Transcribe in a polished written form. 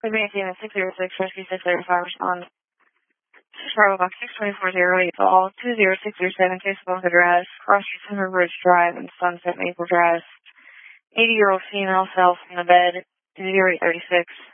Advancing at 606, Rescue 635, respond. Charlotte Box 62408, call 20607, Casablanca Drive, Cross Street, Center Bridge Drive, and Sunset Maple Drive. 80-year-old female fell from the bed, 0836.